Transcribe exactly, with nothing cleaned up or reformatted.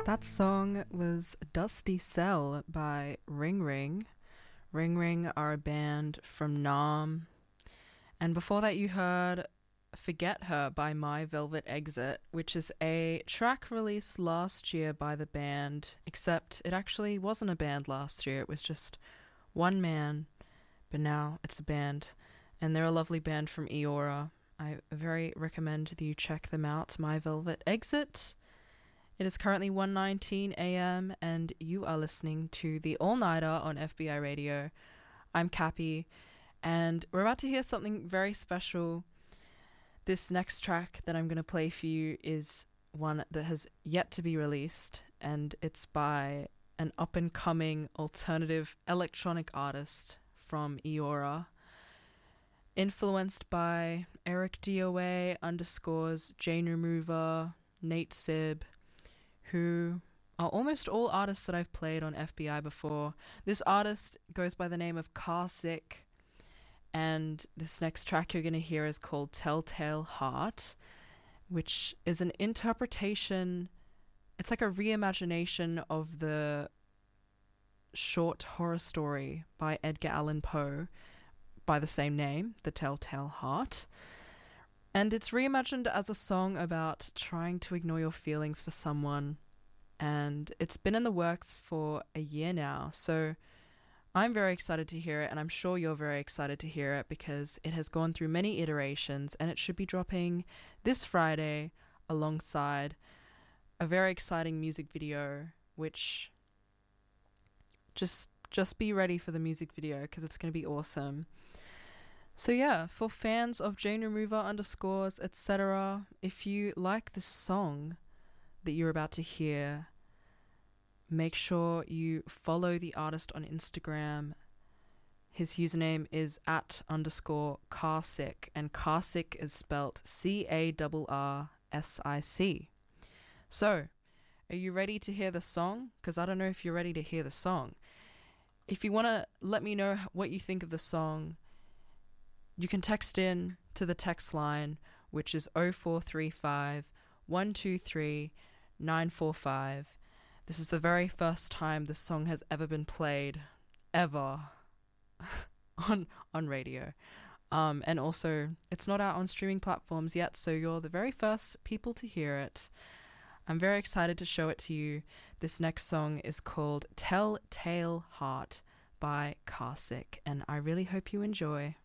That song was Dusty Cell by Ring Ring. Ring Ring are a band from Nam. And before that, you heard Forget Her by My Velvet Exit, which is a track released last year by the band, except it actually wasn't a band last year. It was just one man, but now it's a band. And they're a lovely band from Eora. I very recommend that you check them out, My Velvet Exit. It is currently one nineteen a.m. and you are listening to The All Nighter on F B I Radio. I'm Cappy, and we're about to hear something very special. This next track that I'm going to play for you is one that has yet to be released, and it's by an up-and-coming alternative electronic artist from Eora, influenced by Eric D O A underscores, Jane Remover, Nate Sib, who are almost all artists that I've played on F B I before. This artist goes by the name of Carsick, and this next track you're going to hear is called Telltale Heart, which is an interpretation, it's like a reimagination of the short horror story by Edgar Allan Poe by the same name, The Telltale Heart. And it's reimagined as a song about trying to ignore your feelings for someone. And it's been in the works for a year now. So I'm very excited to hear it, and I'm sure you're very excited to hear it because it has gone through many iterations, and it should be dropping this Friday alongside a very exciting music video, which just just be ready for the music video because it's going to be awesome. So yeah, for fans of Jane Remover underscores, et cetera, if you like this song that you're about to hear, make sure you follow the artist on Instagram. His username is at underscore Carsick, and Carsick is spelt C A R R S I C. So, are you ready to hear the song? Because I don't know if you're ready to hear the song. If you want to let me know what you think of the song, you can text in to the text line, which is oh four three five, one two three, nine four five. This is the very first time this song has ever been played, ever, on on radio. Um, and also, it's not out on streaming platforms yet, so you're the very first people to hear it. I'm very excited to show it to you. This next song is called Telltale Heart by Carsick, and I really hope you enjoy.